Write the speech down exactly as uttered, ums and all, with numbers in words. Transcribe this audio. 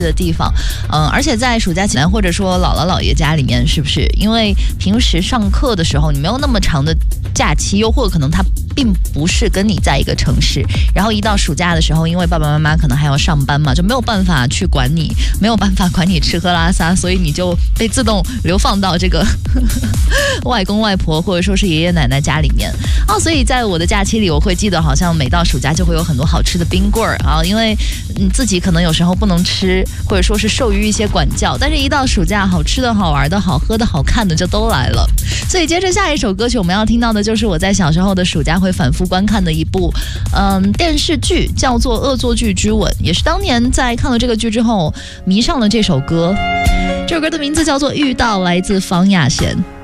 的地方，嗯，而且在暑假前或者说姥姥姥爷家里面，是不是？因为平时上课的时候，你没有那么长的假期，又或者可能他并不是跟你在一个城市，然后一到暑假的时候，因为爸爸妈妈可能还要上班嘛，就没有办法去管你，没有办法管你吃喝拉撒，所以你就被自动流放到这个外公外婆或者说是爷爷奶奶家里面啊。所以在我的假期里，我会记得好像每到暑假就会有很多好吃的冰棍儿啊，因为你自己可能有时候不能吃，或者说是受于一些管教，但是一到暑假，好吃的好玩的好喝的好看的就都来了。所以接着下一首歌曲我们要听到的就是我在小时候的暑假会反复观看的一部嗯电视剧，叫做《恶作剧之吻》，也是当年在看了这个剧之后迷上了这首歌。这首歌的名字叫做《遇到》，来自方雅贤。